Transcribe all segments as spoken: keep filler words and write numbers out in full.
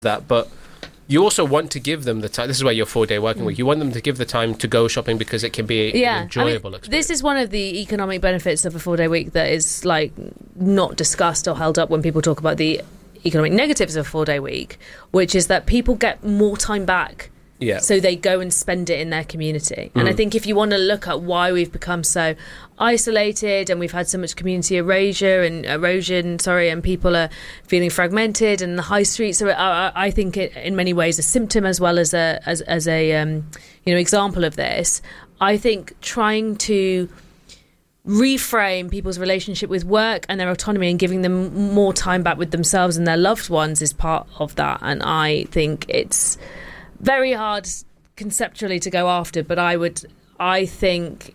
that, but you also want to give them the time. This is where your four-day working mm. week. You want them to give the time to go shopping because it can be yeah. an enjoyable I mean, experience. This is one of the economic benefits of a four-day week that is like not discussed or held up when people talk about the economic negatives of a four-day week, which is that people get more time back. Yeah. So they go and spend it in their community. And Mm. I think if you want to look at why we've become so isolated and we've had so much community erasure and erosion, sorry, and people are feeling fragmented, and the high streets are, are I think, it, in many ways, a symptom as well as a as as a um, you know example of this. I think trying to reframe people's relationship with work and their autonomy and giving them more time back with themselves and their loved ones is part of that. And I think it's very hard conceptually to go after, but I would, I think,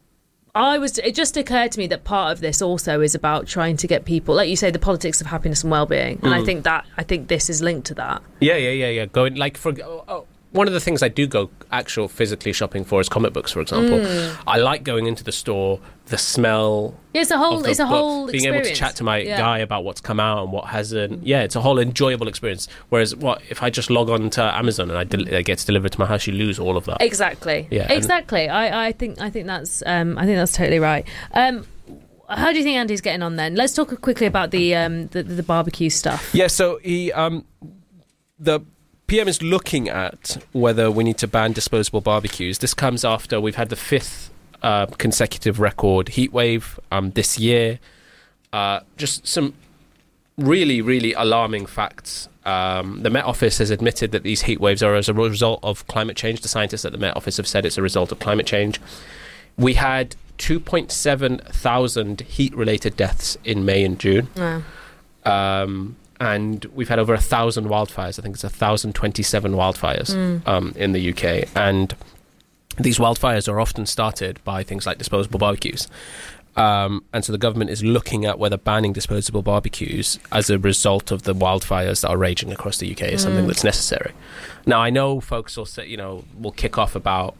I was, it just occurred to me that part of this also is about trying to get people, like you say, the politics of happiness and well-being. And mm. I think that, I think this is linked to that. Yeah, yeah, yeah, yeah. Going, like, for, oh, oh, one of the things I do go actual physically shopping for is comic books, for example. Mm. I like going into the store, the smell. Yeah, it's a whole, of the it's a book, whole being experience. able to chat to my yeah. guy about what's come out and what hasn't. Yeah, it's a whole enjoyable experience. Whereas, what if I just log on to Amazon and I del- it gets delivered to my house? You lose all of that. Exactly. Yeah, exactly. I, I think, I think that's, um, I think that's totally right. Um, how do you think Andy's getting on then? Let's talk quickly about the um, the, the barbecue stuff. Yeah. So he, um, the. P M is looking at whether we need to ban disposable barbecues. This comes after we've had the fifth uh, consecutive record heatwave um, this year. Uh, just some really, really alarming facts. Um, the Met Office has admitted that these heatwaves are as a result of climate change. The scientists at the Met Office have said it's a result of climate change. We had two point seven thousand heat-related deaths in May and June. Wow. Um... And we've had over a thousand wildfires. I think it's a thousand twenty-seven wildfires mm. um, in the U K. And these wildfires are often started by things like disposable barbecues. Um, and so the government is looking at whether banning disposable barbecues as a result of the wildfires that are raging across the U K is mm. something that's necessary. Now, I know folks will say, you know, will kick off about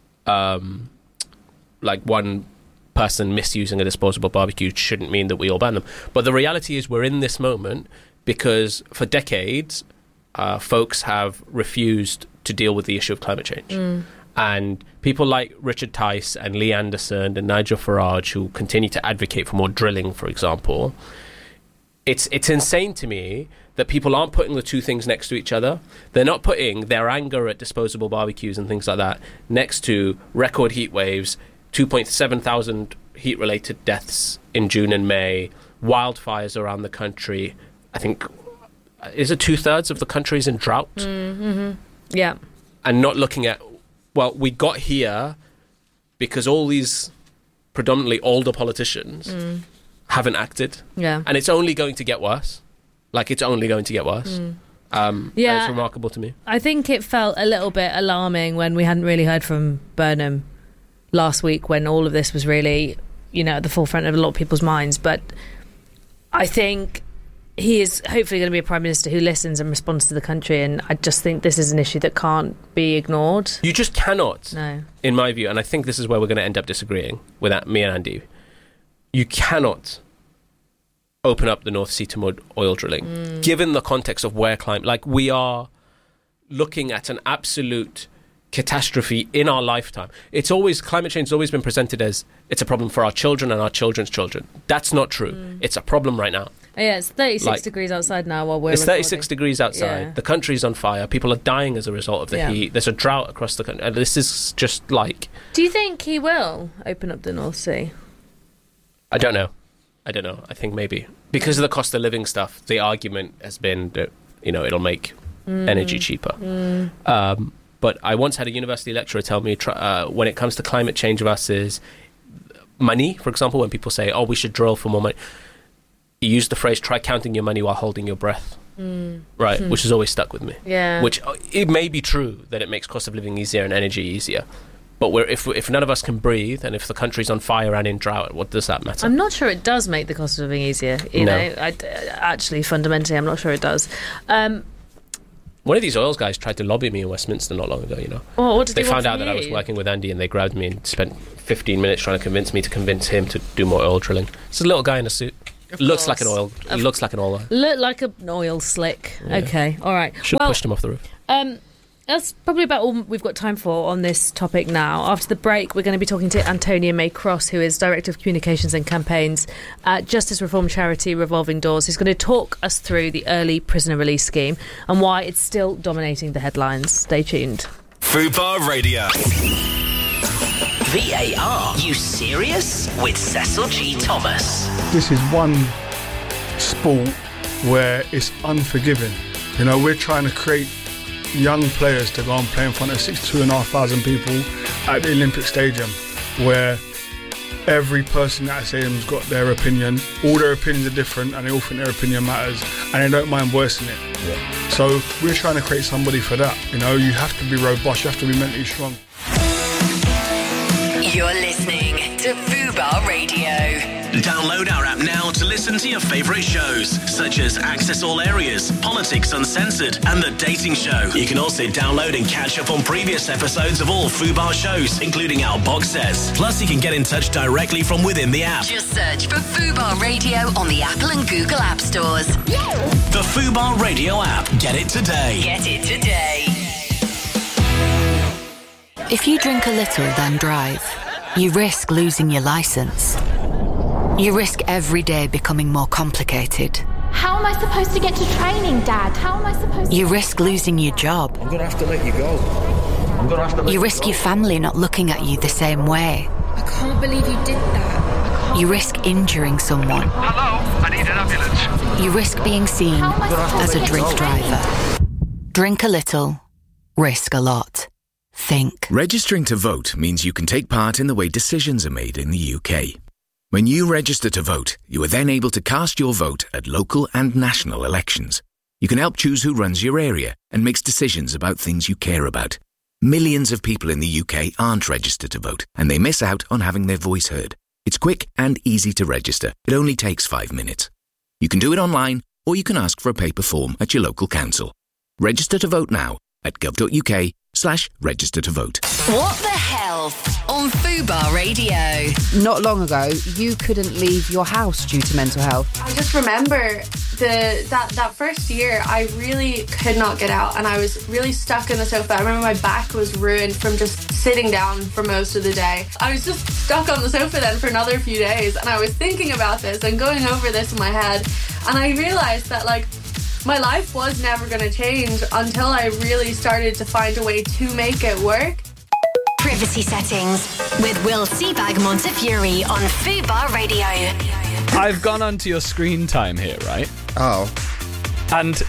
um, like one person misusing a disposable barbecue shouldn't mean that we all ban them. But the reality is we're in this moment because for decades, uh, folks have refused to deal with the issue of climate change. Mm. And people like Richard Tice and Lee Anderson and Nigel Farage, who continue to advocate for more drilling, for example, it's it's insane to me that people aren't putting the two things next to each other. They're not putting their anger at disposable barbecues and things like that next to record heat waves, two point seven thousand heat-related deaths in June and May, wildfires around the country. I think, is it two-thirds of the country is in drought? Mm-hmm. Yeah. And not looking at, well, we got here because all these predominantly older politicians mm. haven't acted. Yeah. And it's only going to get worse. Like, it's only going to get worse. Mm. Um, yeah. It's remarkable to me. I think it felt a little bit alarming when we hadn't really heard from Burnham last week, when all of this was really, you know, at the forefront of a lot of people's minds. But I think he is hopefully going to be a Prime Minister who listens and responds to the country, and I just think this is an issue that can't be ignored. You just cannot, no. in my view, and I think this is where we're going to end up disagreeing with that, me and Andy. You cannot open up the North Sea to more oil drilling, mm. given the context of where climate... Like, we are looking at an absolute catastrophe in our lifetime. It's always... Climate change has always been presented as it's a problem for our children and our children's children. That's not true. Mm. It's a problem right now. Oh, yeah, it's thirty-six like, degrees outside now while we're It's recording. thirty-six degrees outside. Yeah. The country's on fire. People are dying as a result of the yeah. heat. There's a drought across the country. And this is just like... Do you think he will open up the North Sea? I don't know. I don't know. I think maybe. Because of the cost of living stuff, the argument has been that, you know, it'll make mm. energy cheaper. Mm. Um, but I once had a university lecturer tell me uh, when it comes to climate change versus money, for example, when people say, oh, we should drill for more money, you use the phrase, try counting your money while holding your breath. Mm. Right, hmm. which has always stuck with me. Yeah. Which, uh, it may be true that it makes cost of living easier and energy easier. But we're, if if none of us can breathe, and if the country's on fire and in drought, what does that matter? I'm not sure it does make the cost of living easier. You no. know, I, actually, fundamentally, I'm not sure it does. Um, One of these oils guys tried to lobby me in Westminster not long ago, you know. Well, what did they they found want out from that I you? was working with Andy, and they grabbed me and spent fifteen minutes trying to convince me to convince him to do more oil drilling. It's a little guy in a suit. Of looks course. like an oil. It Of- looks like an oil. Look like an oil slick. Yeah. Okay, all right. Should well, have pushed him off the roof. Um, that's probably about all we've got time for on this topic now. After the break, we're going to be talking to Antonia May Cross, who is Director of Communications and Campaigns at Justice Reform charity Revolving Doors, who's going to talk us through the early prisoner release scheme and why it's still dominating the headlines. Stay tuned. Fubar Radio. V A R, you serious? With Cecil G. Thomas. This is one sport where it's unforgiving. You know, we're trying to create young players to go and play in front of sixty-two and a half thousand people at the Olympic Stadium, where every person at that stadium's got their opinion. All their opinions are different, and they all think their opinion matters, and they don't mind voicing it. Yeah. So we're trying to create somebody for that. You know, you have to be robust, you have to be mentally strong. You're listening to Fubar Radio. Download our app now to listen to your favourite shows, such as Access All Areas, Politics Uncensored, and The Dating Show. You can also download and catch up on previous episodes of all Fubar shows, including our box sets. Plus, you can get in touch directly from within the app. Just search for Fubar Radio on the Apple and Google App Stores. The Fubar Radio app. Get it today. Get it today. If you drink a little, then drive, you risk losing your licence. You risk every day becoming more complicated. How am I supposed to get to training, Dad? How am I supposed to... You risk losing your job. I'm going to have to let you go. I'm going to have to let You you risk go. your family not looking at you the same way. I can't believe you did that. You risk injuring someone. Hello, I need an ambulance. You risk being seen How am I supposed as to a get drink to training? driver. Drink a little, risk a lot. Think. Registering to vote means you can take part in the way decisions are made in the U K. When you register to vote, you are then able to cast your vote at local and national elections. You can help choose who runs your area and makes decisions about things you care about. Millions of people in the U K aren't registered to vote, and they miss out on having their voice heard. It's quick and easy to register. It only takes five minutes. You can do it online, or you can ask for a paper form at your local council. Register to vote now at gov.uk slash register to vote. What the Health on Fubar Radio. Not long ago, you couldn't leave your house due to mental health. I just remember the that, that first year, I really could not get out, and I was really stuck in the sofa. I remember my back was ruined from just sitting down for most of the day. I was just stuck on the sofa then for another few days, and I was thinking about this and going over this in my head, and I realised that, like, my life was never going to change until I really started to find a way to make it work. Privacy Settings with Will Seabag Montefiore on Fubar Radio. I've gone onto your screen time here, right? Oh. And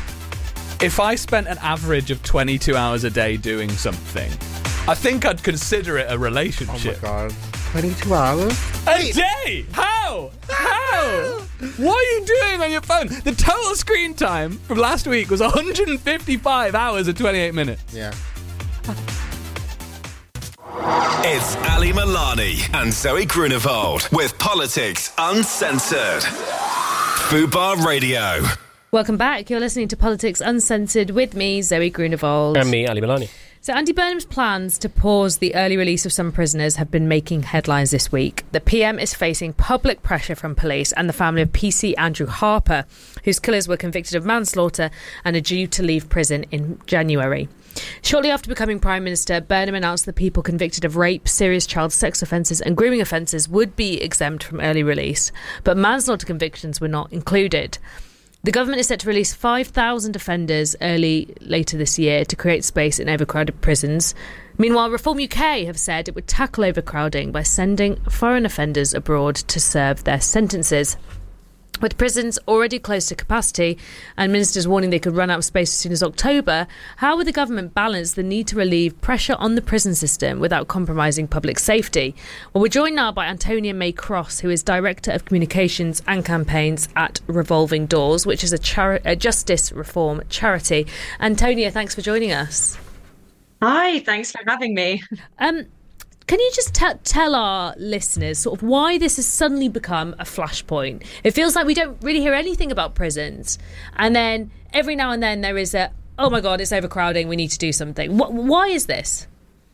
if I spent an average of twenty-two hours a day doing something, I think I'd consider it a relationship. Oh my god. twenty-two hours? A day? How? How? What are you doing on your phone? The total screen time from last week was one hundred fifty-five hours and twenty-eight minutes. Yeah. It's Ali Milani and Zoe Grunewald with Politics Uncensored. Fubar Radio. Welcome back. You're listening to Politics Uncensored with me, Zoe Grunewald. And me, Ali Milani. So Andy Burnham's plans to pause the early release of some prisoners have been making headlines this week. The P M is facing public pressure from police and the family of P C Andrew Harper, whose killers were convicted of manslaughter and are due to leave prison in January. Shortly after becoming Prime Minister, Burnham announced that people convicted of rape, serious child sex offences and grooming offences would be exempt from early release, but manslaughter convictions were not included. The government is set to release five thousand offenders early later this year to create space in overcrowded prisons. Meanwhile, Reform U K have said it would tackle overcrowding by sending foreign offenders abroad to serve their sentences. With prisons already close to capacity and ministers warning they could run out of space as soon as October, how would the government balance the need to relieve pressure on the prison system without compromising public safety? Well, we're joined now by Antonia May Cross, who is Director of Communications and Campaigns at Revolving Doors, which is a, chari- a justice reform charity. Antonia, thanks for joining us. Hi, thanks for having me. Um, Can you just t- tell our listeners sort of why this has suddenly become a flashpoint? It feels like we don't really hear anything about prisons. And then every now and then there is a, oh my God, it's overcrowding, we need to do something. Wh- why is this?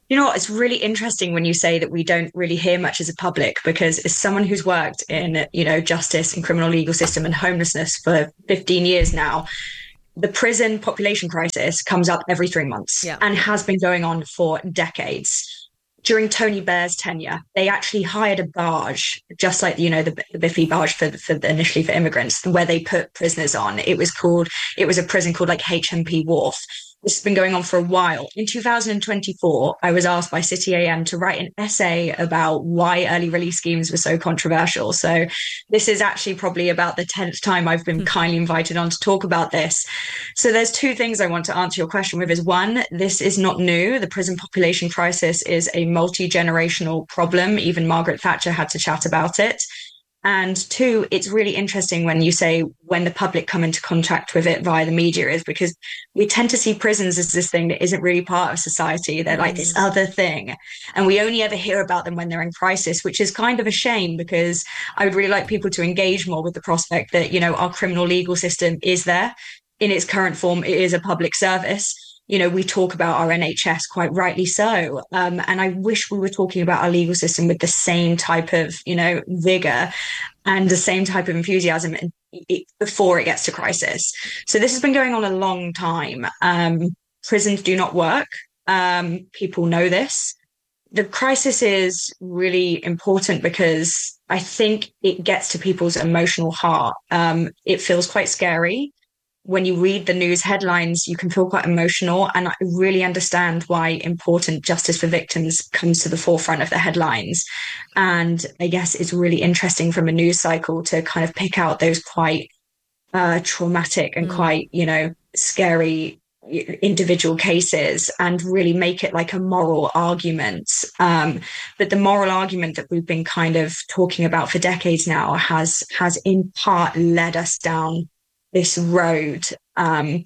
You know what? It's really interesting when you say that we don't really hear much as a public, because as someone who's worked in, you know, justice and criminal legal system and homelessness for fifteen years now, the prison population crisis comes up every three months yeah. and has been going on for decades. During Tony Blair's tenure, they actually hired a barge, just like, you know, the, the Biffy barge for, for the, initially for immigrants, where they put prisoners on. It was called, it was a prison called like H M P Wharf. This has been going on for a while. In two thousand twenty-four, I was asked by City A M to write an essay about why early release schemes were so controversial. So this is actually probably about the tenth time I've been kindly invited on to talk about this. So there's two things I want to answer your question with. Is one, this is not new. The prison population crisis is a multi-generational problem. Even Margaret Thatcher had to chat about it. And two, it's really interesting when you say when the public come into contact with it via the media, is because we tend to see prisons as this thing that isn't really part of society. They're like this other thing. And we only ever hear about them when they're in crisis, which is kind of a shame, because I would really like people to engage more with the prospect that, you know, our criminal legal system is there in its current form. It is a public service. You know, we talk about our N H S, quite rightly so. Um, and I wish we were talking about our legal system with the same type of, you know, vigor and the same type of enthusiasm it, before it gets to crisis. So this has been going on a long time. Um, prisons do not work. Um, people know this. The crisis is really important because I think it gets to people's emotional heart. Um, it feels quite scary. When you read the news headlines, you can feel quite emotional. And I really understand why important justice for victims comes to the forefront of the headlines. And I guess it's really interesting from a news cycle to kind of pick out those quite uh, traumatic and mm. quite, you know, scary individual cases and really make it like a moral argument. Um, but the moral argument that we've been kind of talking about for decades now has, has in part led us down this road. Um,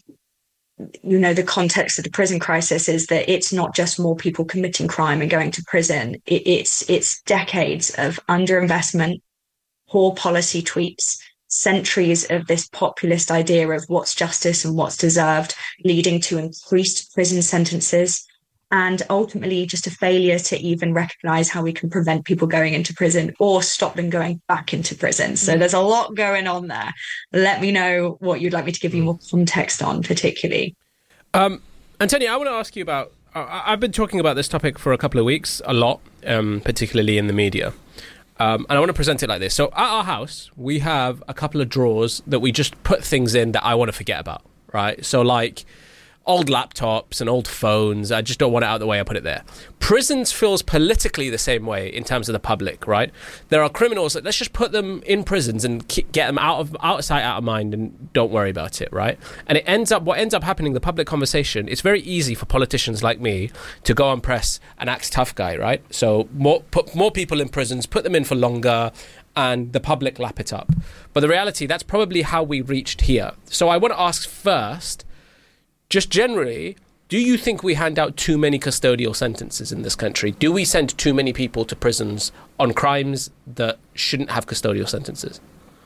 you know, the context of the prison crisis is that it's not just more people committing crime and going to prison. It, it's it's decades of underinvestment, poor policy tweaks, centuries of this populist idea of what's justice and what's deserved, leading to increased prison sentences, and ultimately just a failure to even recognise how we can prevent people going into prison or stop them going back into prison. So there's a lot going on there. Let me know what you'd like me to give you more context on, particularly. Um, Antonia, I want to ask you about, uh, I've been talking about this topic for a couple of weeks, a lot, um, particularly in the media. Um, and I want to present it like this. So at our house, we have a couple of drawers that we just put things in that I want to forget about, right? So like old laptops and old phones. I just don't want it out of the way. I put it there. Prisons feels politically the same way in terms of the public, right? There are criminals that let's just put them in prisons and keep, get them out of out of sight, out of mind, and don't worry about it, right? And it ends up what ends up happening. The public conversation. It's very easy for politicians like me to go and press an axe tough guy, right? So more put more people in prisons, put them in for longer, and the public lap it up. But the reality, that's probably how we reached here. So I want to ask first, just generally, do you think we hand out too many custodial sentences in this country? Do we send too many people to prisons on crimes that shouldn't have custodial sentences?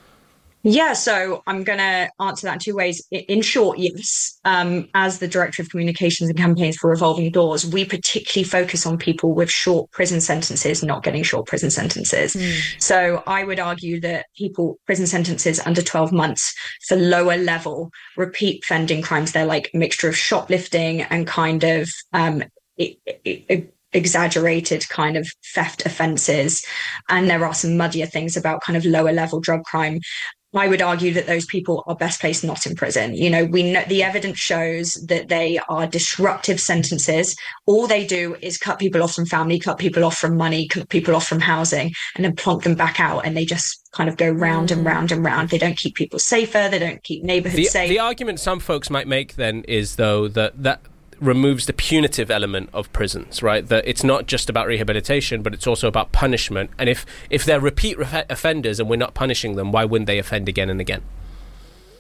Yeah, so I'm going to answer that in two ways. In short, yes. Um, as the Director of Communications and Campaigns for Revolving Doors, we particularly focus on people with short prison sentences not getting short prison sentences. Mm. So I would argue that people, prison sentences under twelve months for lower level repeat offending crimes, they're like a mixture of shoplifting and kind of um, it, it, it, exaggerated kind of theft offences. And there are some muddier things about kind of lower level drug crime. I would argue that those people are best placed not in prison. You know, we know the evidence shows that they are disruptive sentences. All they do is cut people off from family, cut people off from money, cut people off from housing, and then plonk them back out. And they just kind of go round and round and round. They don't keep people safer. They don't keep neighbourhoods the, safe. The argument some folks might make then is, though, that that removes the punitive element of prisons, right? That it's not just about rehabilitation, but it's also about punishment. And if, if they're repeat re- offenders and we're not punishing them, why wouldn't they offend again and again?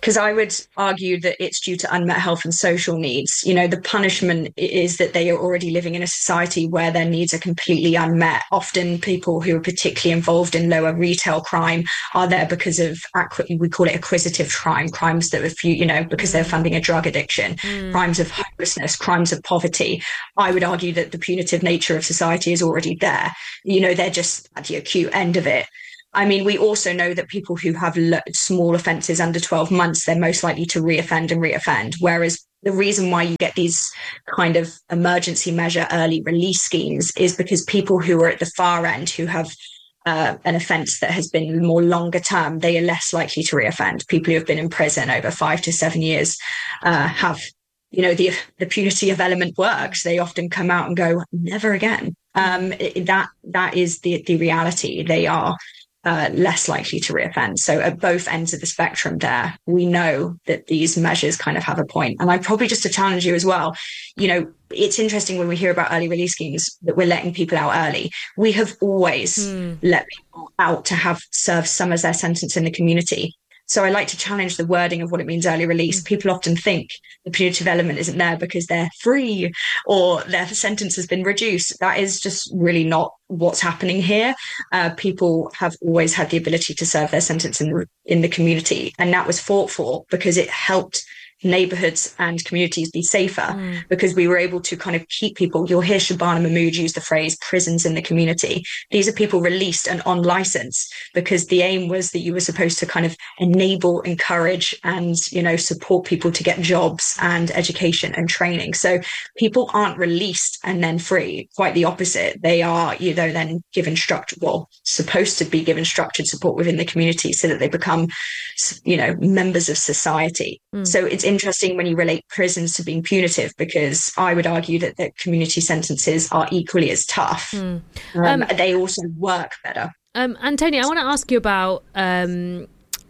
Because I would argue that it's due to unmet health and social needs. You know, the punishment is that they are already living in a society where their needs are completely unmet. Often people who are particularly involved in lower retail crime are there because of, we call it acquisitive crime, crimes that are, you know, because they're funding a drug addiction, mm. crimes of homelessness, crimes of poverty. I would argue that the punitive nature of society is already there. You know, they're just at the acute end of it. I mean, we also know that people who have lo- small offences under twelve months, they're most likely to reoffend and reoffend. Whereas the reason why you get these kind of emergency measure early release schemes is because people who are at the far end, who have uh, an offence that has been more longer term, they are less likely to reoffend. People who have been in prison over five to seven years uh, have, you know, the the punitive element works. They often come out and go, never again. Um, it, that that is the the reality. They are Uh, less likely to reoffend. So at both ends of the spectrum there, we know that these measures kind of have a point. And I probably just to challenge you as well, you know, it's interesting when we hear about early release schemes that we're letting people out early. We have always mm. let people out to have served some of their sentence in the community. So I like to challenge the wording of what it means early release. People often think the punitive element isn't there because they're free or their sentence has been reduced. That is just really not what's happening here. Uh, people have always had the ability to serve their sentence in, in the community. And that was fought for because it helped neighbourhoods and communities be safer mm. because we were able to kind of keep people. You'll hear Shabana Mahmood use the phrase prisons in the community. These are people released and on licence because the aim was that you were supposed to kind of enable, encourage and, you know, support people to get jobs and education and training. So people aren't released and then free. Quite the opposite. They are, you know, then given structured, well, supposed to be given structured support within the community so that they become, you know, members of society. Mm. So it's interesting when you relate prisons to being punitive because I would argue that the community sentences are equally as tough. Mm. Um, um, they also work better. Um, Antonia, I want to ask you about um,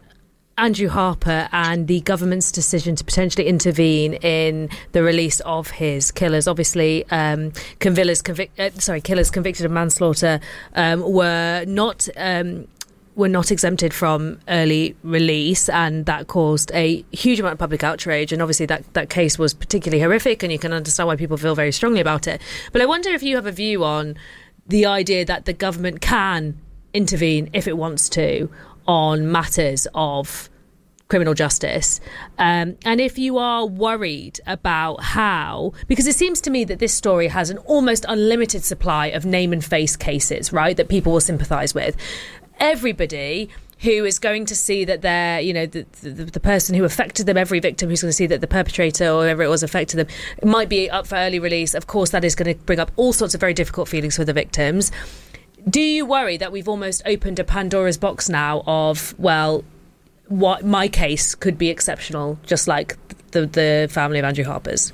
Andrew Harper and the government's decision to potentially intervene in the release of his killers. Obviously, um, Convillers convic- uh, sorry, killers convicted of manslaughter um, were not... Um, were not exempted from early release, and that caused a huge amount of public outrage. And obviously that, that case was particularly horrific, and you can understand why people feel very strongly about it. But I wonder if you have a view on the idea that the government can intervene if it wants to on matters of criminal justice. Um, and if you are worried about how, because it seems to me that this story has an almost unlimited supply of name and face cases, right, that people will sympathise with. Everybody who is going to see that they're, you know, the, the, the person who affected them, every victim who's going to see that the perpetrator or whoever it was affected them, might be up for early release. Of course, that is going to bring up all sorts of very difficult feelings for the victims. Do you worry that we've almost opened a Pandora's box now of, well, what my case could be exceptional, just like the, the family of Andrew Harper's?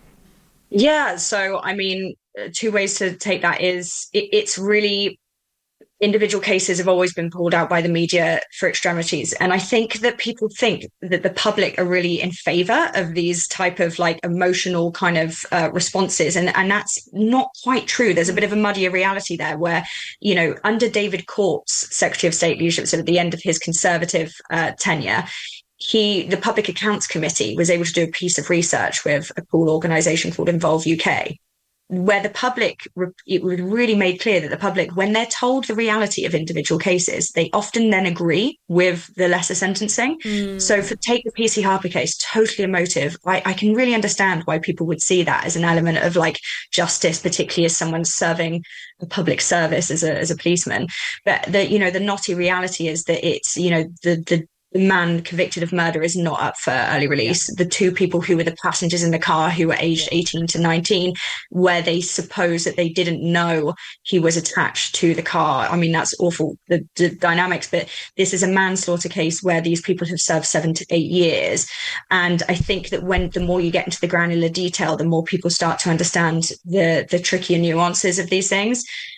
Yeah, so, I mean, two ways to take that is it, it's really... individual cases have always been pulled out by the media for extremities. And I think that people think that the public are really in favour of these type of like emotional kind of uh, responses. And, and that's not quite true. There's a bit of a muddier reality there where, you know, under David Corp's Secretary of State leadership, so at the end of his Conservative uh, tenure, he, the Public Accounts Committee was able to do a piece of research with a cool organisation called Involve U K, where the public, it was really made clear that the public, when they're told the reality of individual cases, they often then agree with the lesser sentencing. Mm. So for take the P C Harper case, totally emotive. I, I can really understand why people would see that as an element of like justice, particularly as someone serving a public service as a as a policeman. But the, you know, the knotty reality is that it's, you know, the the The man convicted of murder is not up for early release. Yeah. The two people who were the passengers in the car who were aged eighteen to nineteen, where they suppose that they didn't know he was attached to the car. I mean, that's awful, the, the dynamics, but this is a manslaughter case where these people have served seven to eight years. And I think that when the more you get into the granular detail, the more people start to understand the, the trickier nuances of these things.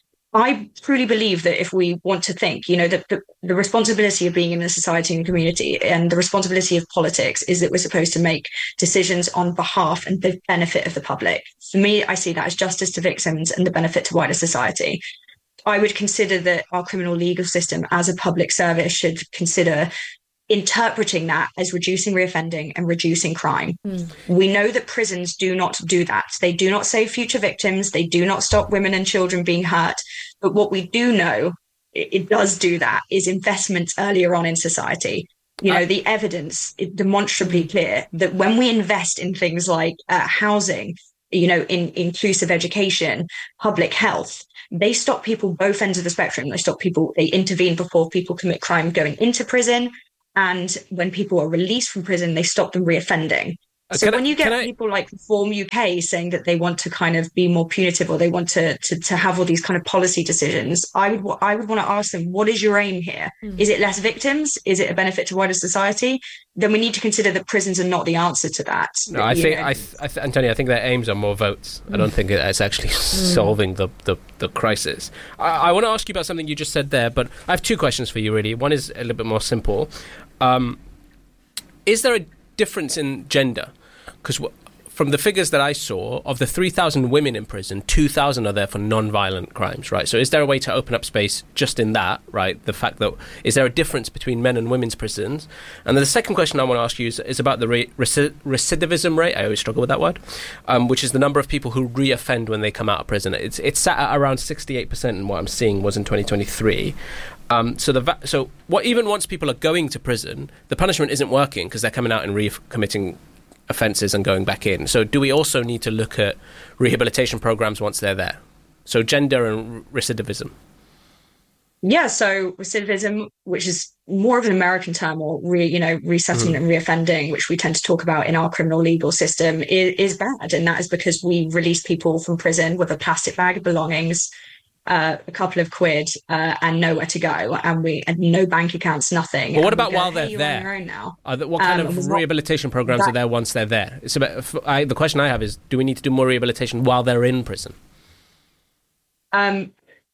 I truly believe that if we want to think, you know, that the, the responsibility of being in a society and community and the responsibility of politics is that we're supposed to make decisions on behalf and the benefit of the public. For me, I see that as justice to victims and the benefit to wider society. I would consider that our criminal legal system as a public service should consider interpreting that as reducing reoffending and reducing crime. Mm. We know that prisons do not do that. They do not save future victims. They do not stop women and children being hurt. But what we do know it, it does do that is investments earlier on in society. You know, uh, the evidence is demonstrably clear that when we invest in things like uh, housing, you know, in inclusive education, public health, they stop people both ends of the spectrum. They stop people, they intervene before people commit crime going into prison. And when people are released from prison, they stop them reoffending. Uh, so when I, you get I... people like Reform U K saying that they want to kind of be more punitive or they want to, to, to have all these kind of policy decisions, I would I would want to ask them, what is your aim here? Mm. Is it less victims? Is it a benefit to wider society? Then we need to consider that prisons are not the answer to that. No, I think, I, th- I th- Antonia, I think their aims are more votes. Mm. I don't think it's actually mm. solving the, the, the crisis. I, I want to ask you about something you just said there, but I have two questions for you, really. One is a little bit more simple. Um, is there a difference in gender? Because w- from the figures that I saw, of the three thousand women in prison, two thousand are there for non-violent crimes, right? So is there a way to open up space just in that, right? The fact that, is there a difference between men and women's prisons? And then the second question I want to ask you is, is about the re- reci- recidivism rate. I always struggle with that word, um, which is the number of people who reoffend when they come out of prison. It's, it's sat at around sixty-eight percent, and what I'm seeing was in twenty twenty-three. Um, so the va- so what even once people are going to prison, the punishment isn't working because they're coming out and re-committing offences and going back in. So do we also need to look at rehabilitation programs once they're there? So gender and recidivism. Yeah, so recidivism, which is more of an American term, or re, you know, resettlement mm. and reoffending, which we tend to talk about in our criminal legal system, is, is bad, and that is because we release people from prison with a plastic bag of belongings, Uh, a couple of quid, uh, and nowhere to go, and we and no bank accounts, nothing. Well, what and about go, while hey, they're you're there? On your own now. Are there, what kind um, of rehabilitation programs that, are there once they're there? It's about, I, the question I have is, do we need to do more rehabilitation while they're in prison? Um,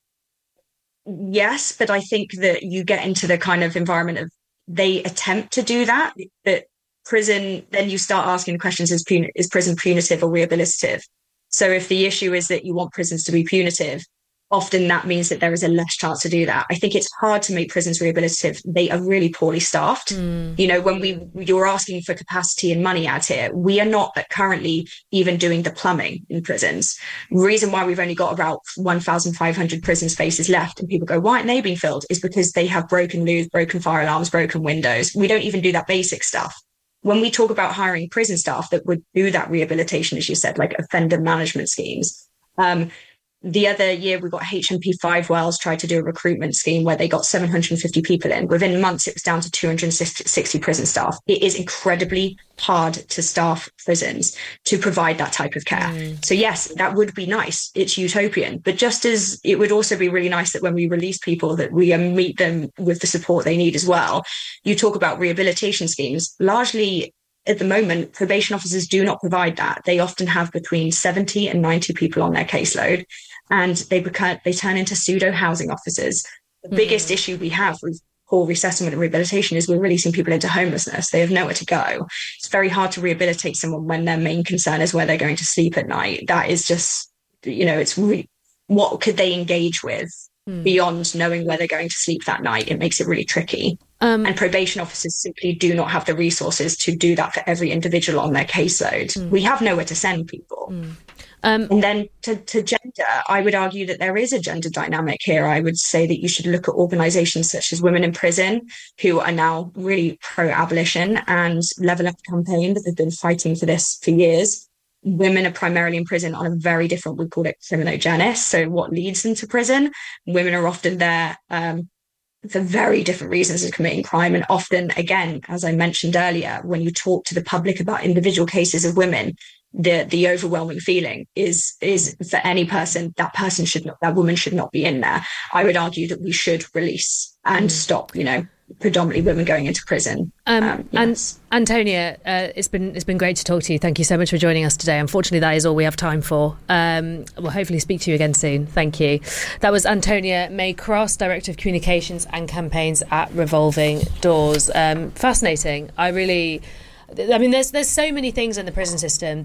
yes, but I think that you get into the kind of environment of they attempt to do that, but prison, then you start asking questions: is pun- is prison punitive or rehabilitative? So if the issue is that you want prisons to be punitive, often that means that there is a less chance to do that. I think it's hard to make prisons rehabilitative. They are really poorly staffed. Mm. You know, when we you're asking for capacity and money out here, we are not currently even doing the plumbing in prisons. Reason why we've only got about one thousand five hundred prison spaces left, and people go, why aren't they being filled? Is because they have broken loos, broken fire alarms, broken windows. We don't even do that basic stuff. When we talk about hiring prison staff that would do that rehabilitation, as you said, like offender management schemes, um, the other year, we got H M P Five Wells tried to do a recruitment scheme where they got seven hundred fifty people in. Within months, it was down to two hundred sixty prison staff. It is incredibly hard to staff prisons to provide that type of care. Mm. So yes, that would be nice. It's utopian. But just as it would also be really nice that when we release people that we um, meet them with the support they need as well. You talk about rehabilitation schemes. Largely, at the moment, probation officers do not provide that. They often have between seventy and ninety people on their caseload, and they become, they turn into pseudo housing officers. The mm-hmm. biggest issue we have with poor resettlement and rehabilitation is we're releasing people into homelessness. They have nowhere to go. It's very hard to rehabilitate someone when their main concern is where they're going to sleep at night. That is just, you know, it's really, what could they engage with mm. beyond knowing where they're going to sleep that night? It makes it really tricky. Um, and probation officers simply do not have the resources to do that for every individual on their caseload. Mm. We have nowhere to send people. Mm. Um, and then to, to gender, I would argue that there is a gender dynamic here. I would say that you should look at organisations such as Women in Prison, who are now really pro-abolition, and Level Up Campaign, that have been fighting for this for years. Women are primarily in prison on a very different, we call it criminogenesis, so what leads them to prison. Women are often there um, for very different reasons of committing crime. And often, again, as I mentioned earlier, when you talk to the public about individual cases of women, the the overwhelming feeling is is for any person, that person should not, that woman should not be in there. I would argue that we should release and mm. stop, you know, predominantly women going into prison. Um, um, yes. And Antonia, uh, it's been it's been great to talk to you. Thank you so much for joining us today. Unfortunately, that is all we have time for. Um, we'll hopefully speak to you again soon. Thank you. That was Antonia May Cross, Director of Communications and Campaigns at Revolving Doors. Um, fascinating. I really... I mean, there's there's so many things in the prison system that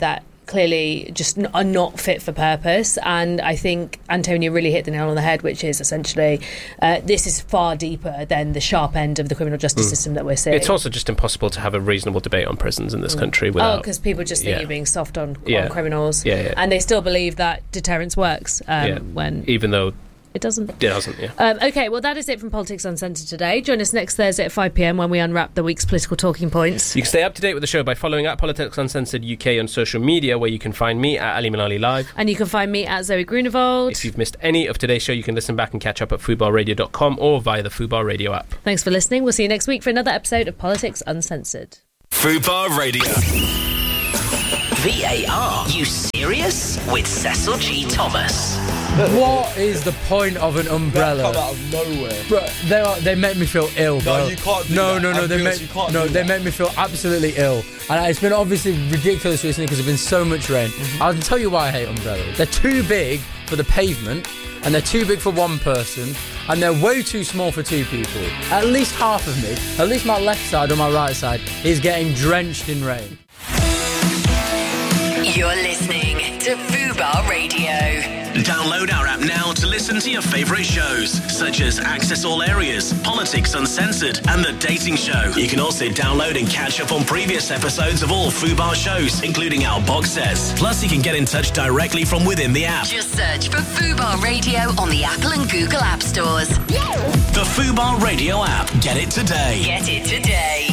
clearly just n- are not fit for purpose. And I think Antonio really hit the nail on the head, which is essentially uh, this is far deeper than the sharp end of the criminal justice mm. system that we're seeing. It's also just impossible to have a reasonable debate on prisons in this mm. country without... Oh, because people just think yeah. you're being soft on, yeah. on criminals. Yeah, yeah. And they still believe that deterrence works um, yeah. when... Even though... It doesn't. It doesn't, yeah. Um, okay, well, that is it from Politics Uncensored today. Join us next Thursday at five p.m. when we unwrap the week's political talking points. You can stay up to date with the show by following at Politics Uncensored U K on social media, where you can find me at Ali Malali Live. And you can find me at Zoe Grunewald. If you've missed any of today's show, you can listen back and catch up at foodbar radio dot com or via the Foodbar Radio app. Thanks for listening. We'll see you next week for another episode of Politics Uncensored. Foodbar Radio. V A R, you serious? With Cecil G. Thomas. What is the point of an umbrella? They come out of nowhere. Bro, they are, they make me feel ill, bro. No, you can't do no, that. No, no, no. They make, no, they make me feel absolutely ill. And it's been obviously ridiculous recently because there's been so much rain. Mm-hmm. I'll tell you why I hate umbrellas. They're too big for the pavement, and they're too big for one person, and they're way too small for two people. At least half of me, at least my left side or my right side, is getting drenched in rain. You're listening to Fubar Radio. Download our app now to listen to your favourite shows, such as Access All Areas, Politics Uncensored, and The Dating Show. You can also download and catch up on previous episodes of all Fubar shows, including our box sets. Plus, you can get in touch directly from within the app. Just search for Fubar Radio on the Apple and Google App Stores. The Fubar Radio app. Get it today. Get it today.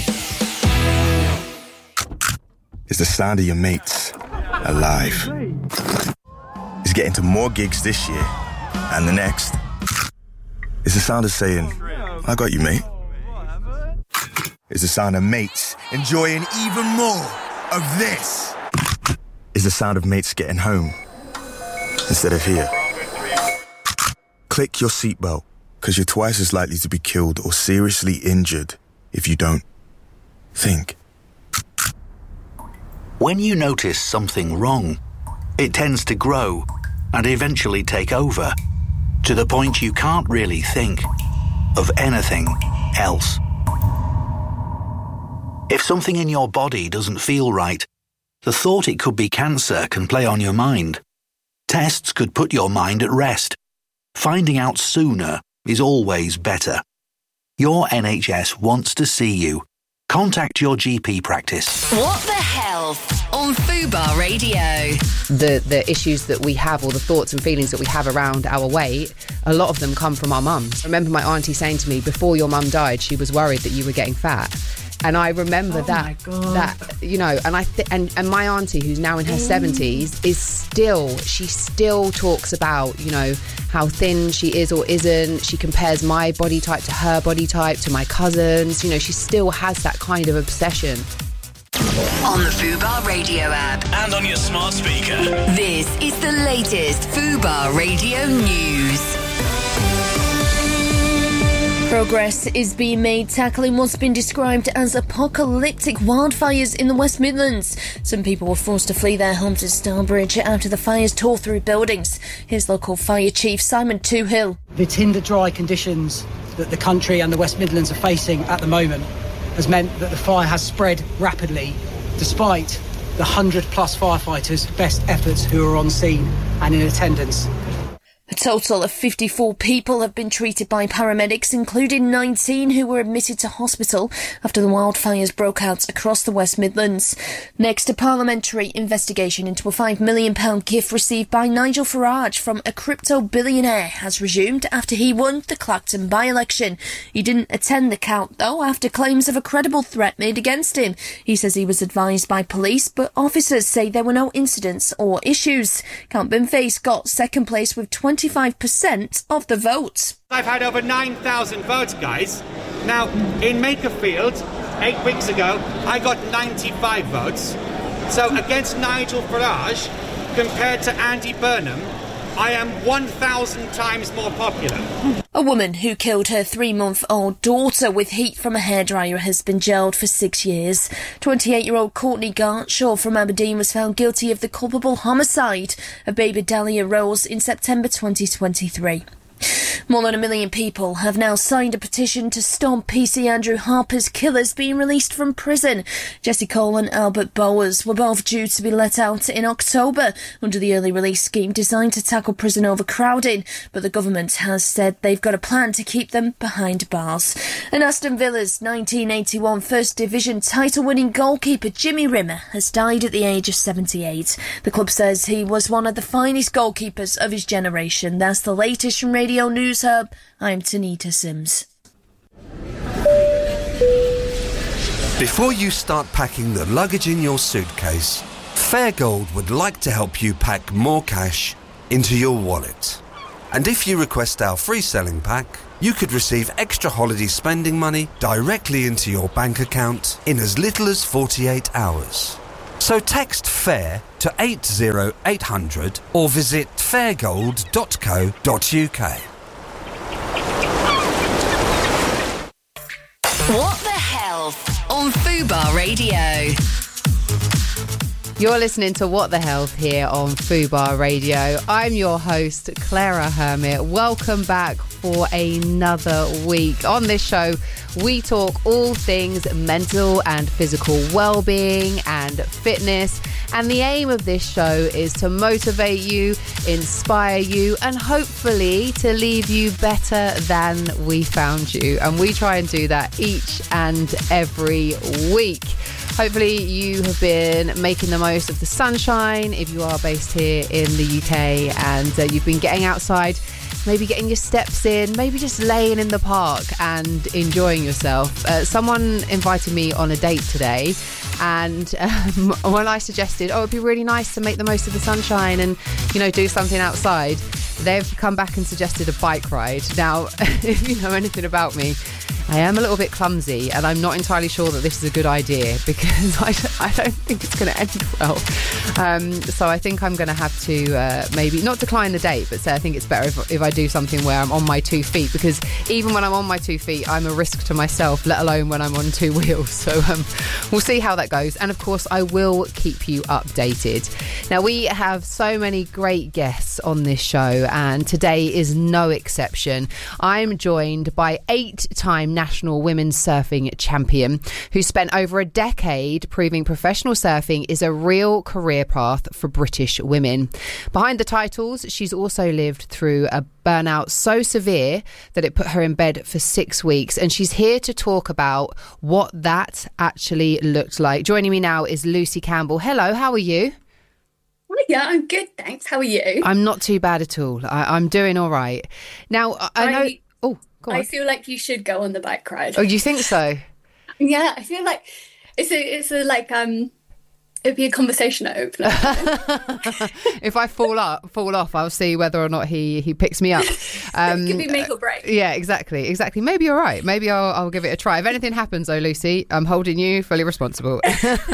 It's the sound of your mates alive. It's getting to more gigs this year and the next. It's the sound of saying, I got you, mate. It's the sound of mates enjoying even more of this. It's the sound of mates getting home instead of here. Click your seatbelt, because you're twice as likely to be killed or seriously injured if you don't. Think. When you notice something wrong, it tends to grow and eventually take over, to the point you can't really think of anything else. If something in your body doesn't feel right, the thought it could be cancer can play on your mind. Tests could put your mind at rest. Finding out sooner is always better. Your N H S wants to see you. Contact your G P practice. What the Health on Fubar Radio. The the issues that we have, or the thoughts and feelings that we have around our weight, a lot of them come from our mums. I remember my auntie saying to me, before your mum died, she was worried that you were getting fat. And I remember oh that, that you know, and I th- and and my auntie, who's now in her seventies, is still she still talks about, you know, how thin she is or isn't. She compares my body type to her body type, to my cousins. You know, she still has that kind of obsession. On the Fubar Radio app and on your smart speaker. This is the latest Fubar Radio news. Progress is being made tackling what's been described as apocalyptic wildfires in the West Midlands. Some people were forced to flee their homes in Starbridge after the fires tore through buildings. Here's local fire chief Simon Toohill. The tinder dry conditions that the country and the West Midlands are facing at the moment has meant that the fire has spread rapidly, despite the one hundred plus firefighters' best efforts who are on scene and in attendance. A total of fifty-four people have been treated by paramedics, including nineteen who were admitted to hospital after the wildfires broke out across the West Midlands. Next, a parliamentary investigation into a five million pounds gift received by Nigel Farage from a crypto billionaire has resumed after he won the Clacton by-election. He didn't attend the count, though, after claims of a credible threat made against him. He says he was advised by police, but officers say there were no incidents or issues. Count Binface got second place with twenty twenty-five percent of the votes. I've had over nine thousand votes, guys. Now, in Makerfield, eight weeks ago, I got ninety-five votes. So against Nigel Farage, compared to Andy Burnham, I am one thousand times more popular. A woman who killed her three-month-old daughter with heat from a hairdryer has been jailed for six years. twenty-eight-year-old Courtney Gartshaw from Aberdeen was found guilty of the culpable homicide of baby Dahlia Rose in September twenty twenty-three. More than a million people have now signed a petition to stop P C Andrew Harper's killers being released from prison. Jesse Cole and Albert Bowers were both due to be let out in October under the early release scheme designed to tackle prison overcrowding, but the government has said they've got a plan to keep them behind bars. And Aston Villa's nineteen eighty-one First Division title-winning goalkeeper Jimmy Rimmer has died at the age of seventy-eight. The club says he was one of the finest goalkeepers of his generation. That's the latest from Radio News Hub. I'm Tanita Sims. Before you start packing the luggage in your suitcase, Fairgold would like to help you pack more cash into your wallet. And if you request our free selling pack, you could receive extra holiday spending money directly into your bank account in as little as forty-eight hours. So text FAIR to eight zero eight hundred or visit fairgold dot co dot uk. What the Health on Fubar Radio. You're listening to What the Health here on Fubar Radio. I'm your host, Clara Hermit. Welcome back for another week. On this show, we talk all things mental and physical well-being and fitness. And the aim of this show is to motivate you, inspire you, and hopefully to leave you better than we found you. And we try and do that each and every week. Hopefully you have been making the most of the sunshine if you are based here in the U K, and uh, you've been getting outside, maybe getting your steps in, maybe just laying in the park and enjoying yourself. Uh, someone invited me on a date today, and um, when I suggested, oh, it'd be really nice to make the most of the sunshine and, you know, do something outside, they've come back and suggested a bike ride. Now, if you know anything about me, I am a little bit clumsy, and I'm not entirely sure that this is a good idea because I don't, I don't think it's going to end well. Um, so I think I'm going to have to uh, maybe not decline the date, but say I think it's better if, if I do something where I'm on my two feet, because even when I'm on my two feet, I'm a risk to myself, let alone when I'm on two wheels. So um, we'll see how that goes. And of course, I will keep you updated. Now, we have so many great guests on this show, and today is no exception. I'm joined by eight-time national women's surfing champion who spent over a decade proving professional surfing is a real career path for British women. Behind the titles, she's also lived through a burnout so severe that it put her in bed for six weeks, and she's here to talk about what that actually looked like. Joining me now is Lucy Campbell. Hello, how are you? Yeah, I'm good, thanks. How are you? I'm not too bad at all. I, I'm doing all right. Now, I, I know... I, oh, go on. I feel like you should go on the bike ride. Oh, you think so? Yeah, I feel like it's a, it's a, like, um, it'd be a conversation opener. If I fall up, fall off, I'll see whether or not he, he picks me up. Um, it could be make or break. Yeah, exactly, exactly. Maybe you're right. Maybe I'll, I'll give it a try. If anything happens, though, Lucy, I'm holding you fully responsible.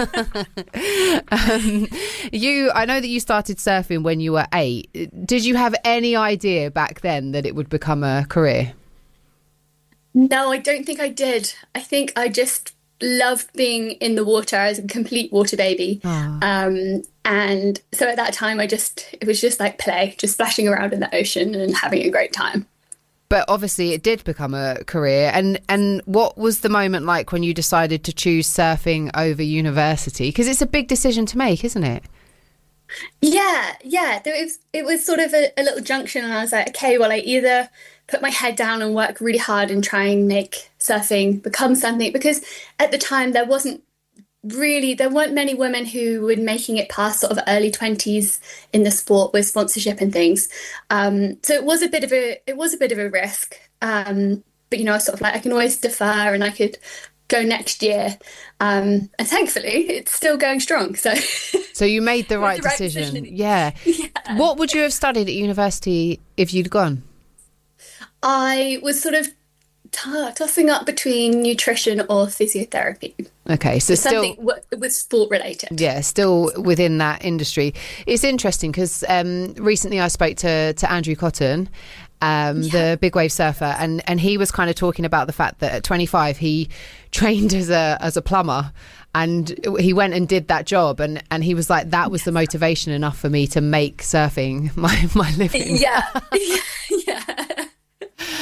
um, you, I know that you started surfing when you were eight. Did you have any idea back then that it would become a career? No, I don't think I did. I think I just loved being in the water. I was a complete water baby. Oh. Um, and so at that time, I just, it was just like play, just splashing around in the ocean and having a great time. But obviously it did become a career. And, and what was the moment like when you decided to choose surfing over university? Because it's a big decision to make, isn't it? Yeah, yeah. There was, it was sort of a, a little junction, and I was like, okay, well, I either put my head down and work really hard and try and make surfing become something, because at the time there wasn't really, there weren't many women who were making it past sort of early twenties in the sport with sponsorship and things. Um, so it was a bit of a, it was a bit of a risk. Um, but, you know, I was sort of like, I can always defer and I could go next year. Um, and thankfully it's still going strong. So, so you made the right, the right decision. decision. Yeah. yeah. What would you have studied at university if you'd gone? I was sort of t- tossing up between nutrition or physiotherapy. Okay, so still something w- it was sport related. Yeah, still within that industry. It's interesting because um, recently I spoke to to Andrew Cotton, um, yeah. the big wave surfer, and and he was kind of talking about the fact that at twenty-five he trained as a as a plumber. And he went and did that job, and, and he was like, that was the motivation enough for me to make surfing my, my living. Yeah, yeah.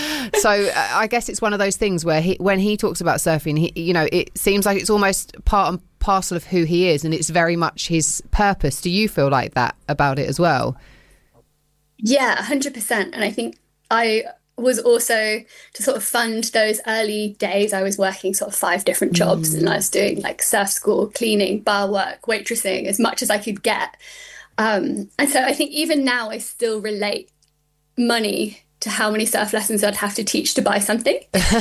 So uh, I guess it's one of those things where he, when he talks about surfing, he, you know, it seems like it's almost part and parcel of who he is, and it's very much his purpose. Do you feel like that about it as well? Yeah, one hundred percent. And I think I was also, to sort of fund those early days, I was working sort of five different jobs mm. and I was doing like surf school, cleaning, bar work, waitressing, as much as I could get. Um, and so I think even now I still relate money to how many surf lessons I'd have to teach to buy something.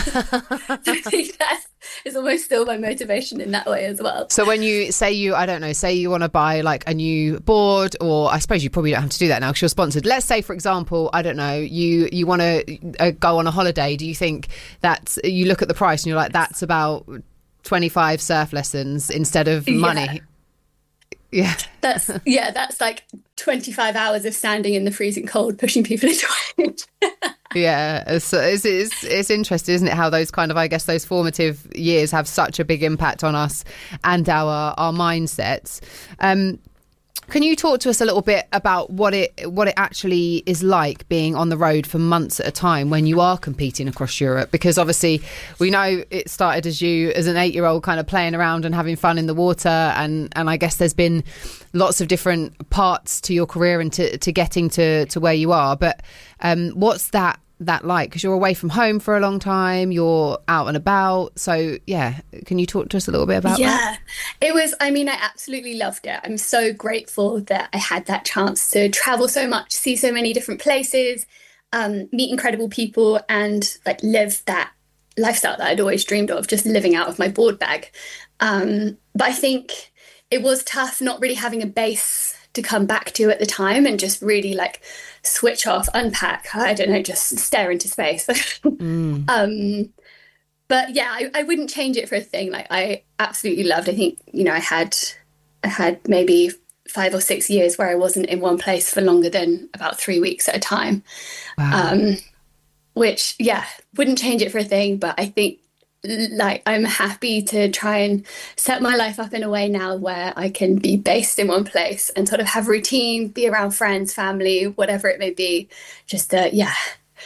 I think that is almost still my motivation in that way as well. So when you say you, I don't know, say you want to buy like a new board, or I suppose you probably don't have to do that now because you're sponsored. Let's say, for example, I don't know, you, you want to uh, go on a holiday. Do you think that you look at the price and you're like, that's about twenty-five surf lessons instead of money? Yeah. Yeah, that's yeah, that's like twenty-five hours of standing in the freezing cold, pushing people into it. Yeah, it's, it's it's it's interesting, isn't it? How those kind of, I guess, those formative years have such a big impact on us and our our mindsets. Um, can you talk to us a little bit about what it what it actually is like being on the road for months at a time when you are competing across Europe? Because obviously we know it started as you as an eight-year-old kind of playing around and having fun in the water, and, and I guess there's been lots of different parts to your career and to, to getting to, to where you are. But um, what's that that like? Because you're away from home for a long time, you're out and about. So yeah, can you talk to us a little bit about yeah, that? Yeah, it was, I mean, I absolutely loved it. I'm so grateful that I had that chance to travel so much, see so many different places, um, meet incredible people, and like live that lifestyle that I'd always dreamed of, just living out of my board bag. Um, but I think it was tough not really having a base to come back to at the time and just really like switch off, unpack, I don't know, just stare into space. mm. um, but yeah, I, I wouldn't change it for a thing. Like I absolutely loved, I think, you know, I had, I had maybe five or six years where I wasn't in one place for longer than about three weeks at a time. Wow. Um, which, yeah, wouldn't change it for a thing. But I think like I'm happy to try and set my life up in a way now where I can be based in one place and sort of have routine, be around friends, family, whatever it may be. Just, uh, yeah,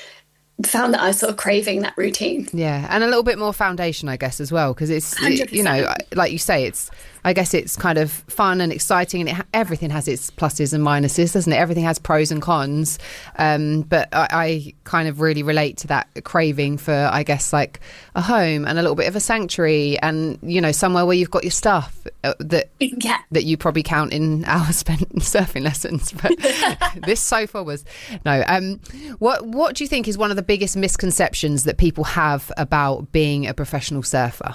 found that I was sort of craving that routine. Yeah, and a little bit more foundation, I guess, as well, because it's, one hundred percent. You know, like you say, it's, I guess it's kind of fun and exciting, and it ha- everything has its pluses and minuses, doesn't it? Everything has pros and cons. Um, but I, I kind of really relate to that craving for, I guess, like a home and a little bit of a sanctuary, and you know, somewhere where you've got your stuff uh, that yeah. that you probably count in hours spent surfing lessons. But this sofa was no. Um, what what do you think is one of the biggest misconceptions that people have about being a professional surfer?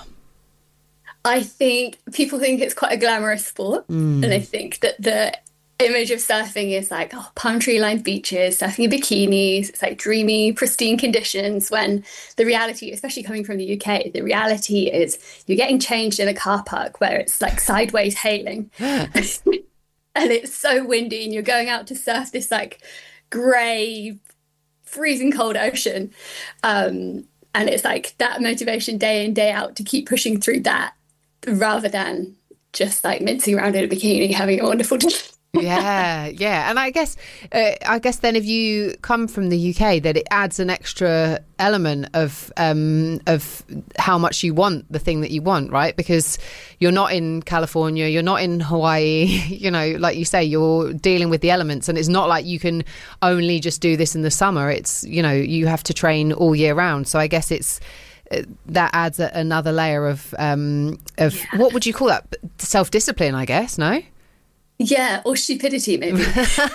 I think people think it's quite a glamorous sport, mm. and I think that the image of surfing is like, oh, palm tree lined beaches, surfing in bikinis, it's like dreamy, pristine conditions, when the reality, especially coming from the U K, the reality is you're getting changed in a car park where it's like sideways hailing and it's so windy, and you're going out to surf this like grey, freezing cold ocean, um, and it's like that motivation day in, day out to keep pushing through that, rather than just like mincing around in a bikini having a wonderful day. yeah yeah and I guess uh, I guess then if you come from the U K, that it adds an extra element of um of how much you want the thing that you want, right? Because you're not in California, you're not in Hawaii, you know, like you say, you're dealing with the elements, and it's not like you can only just do this in the summer. It's, you know, you have to train all year round. So I guess it's that adds a, another layer of um of yeah. what would you call that, self-discipline, I guess? No Yeah, or stupidity, maybe.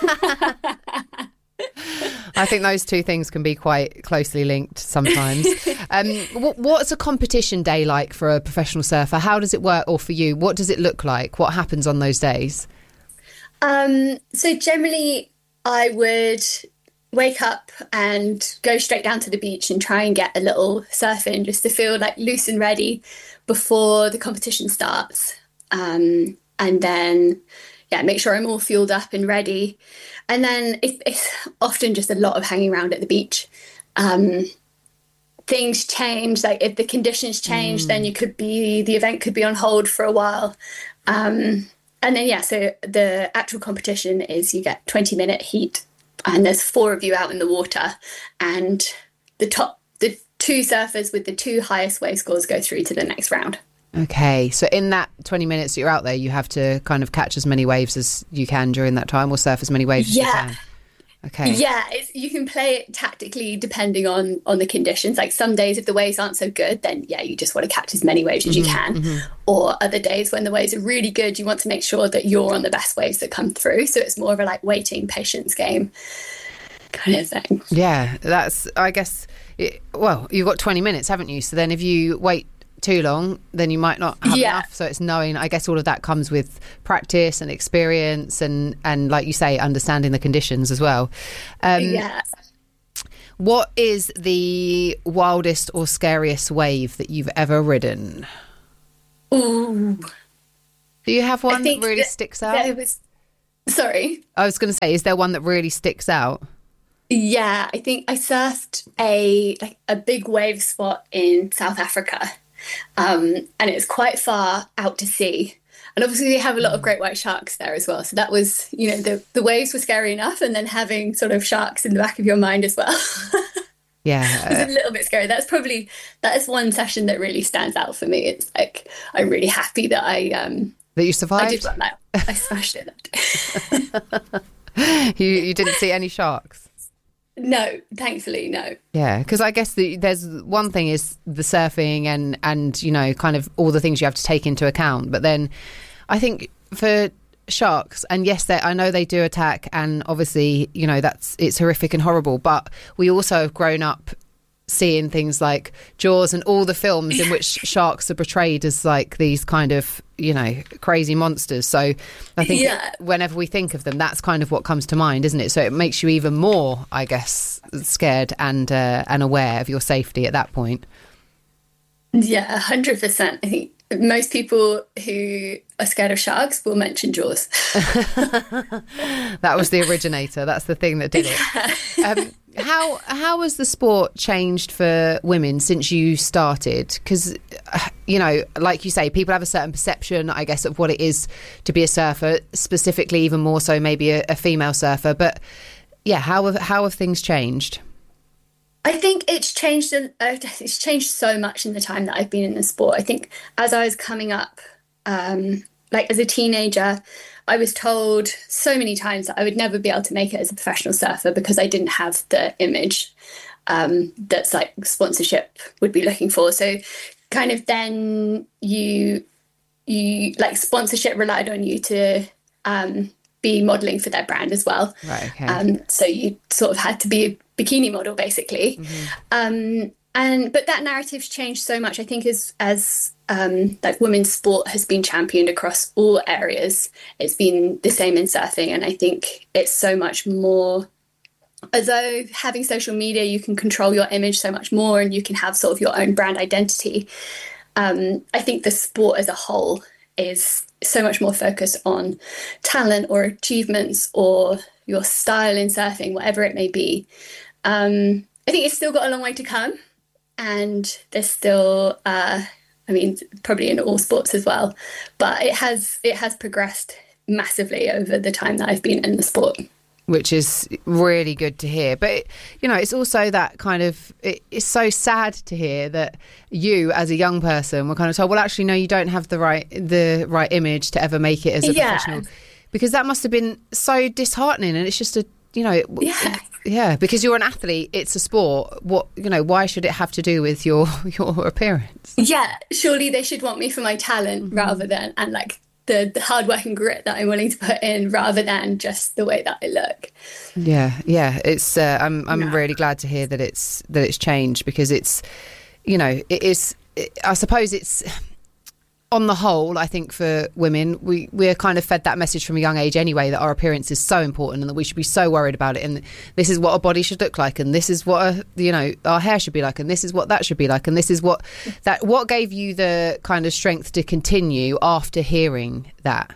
I think those two things can be quite closely linked sometimes. um, what, what's a competition day like for a professional surfer? How does it work? Or for you, what does it look like? What happens on those days? Um, so generally, I would wake up and go straight down to the beach and try and get a little surf in, just to feel like loose and ready before the competition starts. Um, and then... yeah, make sure I'm all fueled up and ready. And then it, it's often just a lot of hanging around at the beach. Um, things change, like if the conditions change, mm. then you could be, the event could be on hold for a while. Um, and then, yeah, so the actual competition is you get twenty minute heat, and there's four of you out in the water, and the top the two surfers with the two highest wave scores go through to the next round. Okay, so in that twenty minutes that you're out there, you have to kind of catch as many waves as you can during that time, or surf as many waves Yeah. as you can. Okay. Yeah, it's, you can play it tactically depending on on the conditions. Like some days, if the waves aren't so good, then yeah, you just want to catch as many waves as you Mhm, can. mhm. Or other days when the waves are really good, you want to make sure that you're on the best waves that come through. So it's more of a like waiting, patience game kind of thing. Yeah, that's, I guess, it, well, you've got twenty minutes, haven't you? So then if you wait too long, then you might not have Yeah. enough. So it's knowing, I guess all of that comes with practice and experience and, and like you say, understanding the conditions as well. Um, yeah. What is the wildest or scariest wave that you've ever ridden? Ooh. Do you have one that think really that sticks out? there was- sorry. I was going to say, is there one that really sticks out? Yeah, I think I surfed a like a big wave spot in South Africa, um, and it's quite far out to sea. And obviously, they have a lot of great white sharks there as well. So that was, you know, the the waves were scary enough, and then having sort of sharks in the back of your mind as well. Yeah, It's a little bit scary. That's probably that is one session that really stands out for me. It's like I'm really happy that I um that you survived. I did well. No, I smashed it that day. you you didn't see any sharks? No, thankfully, no. Yeah, because I guess the, there's one thing is the surfing and and you know kind of all the things you have to take into account, but then I think for sharks, and yes, they, I know they do attack, and obviously you know that's it's horrific and horrible, but we also have grown up seeing things like Jaws and all the films in which sharks are portrayed as like these kind of, you know, crazy monsters. So I think Yeah. whenever we think of them, that's kind of what comes to mind, isn't it? So it makes you even more, I guess, scared and uh, and aware of your safety at that point. Yeah, one hundred percent. I think most people who are scared of sharks will mention Jaws. That was the originator. That's the thing that did it. Um, how how has the sport changed for women since you started? Because, you know, like you say, people have a certain perception, I guess, of what it is to be a surfer, specifically even more so maybe a, a female surfer. But, yeah, how have, how have things changed? I think it's changed. Uh, it's changed so much in the time that I've been in the sport. I think as I was coming up, um, like as a teenager, I was told so many times that I would never be able to make it as a professional surfer because I didn't have the image um, that's like sponsorship would be looking for. So, kind of then you you like sponsorship relied on you to um, be modelling for their brand as well. Right. Okay. Um, so you sort of had to be a bikini model, basically. Mm-hmm. Um, and but that narrative's changed so much. I think as as um, like women's sport has been championed across all areas, it's been the same in surfing, and I think it's so much more. As though having social media, you can control your image so much more, and you can have sort of your own brand identity. Um, I think the sport as a whole is so much more focused on talent or achievements or your style in surfing, whatever it may be. Um, I think it's still got a long way to come, and there's still, uh, I mean, probably in all sports as well, but it has it has progressed massively over the time that I've been in the sport. Which is really good to hear. But, you know, it's also that kind of, it, it's so sad to hear that you as a young person were kind of told, well, actually, no, you don't have the right the right image to ever make it as a Yeah. professional. Because that must have been so disheartening. And it's just a, you know, Yeah. yeah, because you're an athlete, it's a sport. What, you know, why should it have to do with your, your appearance? Yeah, surely they should want me for my talent Mm-hmm. rather than, and like the, the hard work and grit that I'm willing to put in rather than just the way that I look. Yeah, yeah. It's. Uh, I'm. I'm really glad to hear that it's that it's changed, because it's, you know, it is. It, I suppose it's. On the whole, I think for women, we we're kind of fed that message from a young age anyway, that our appearance is so important and that we should be so worried about it, and this is what a body should look like, and this is what a, you know, our hair should be like, and this is what that should be like, and this is what that. What gave you the kind of strength to continue after hearing that?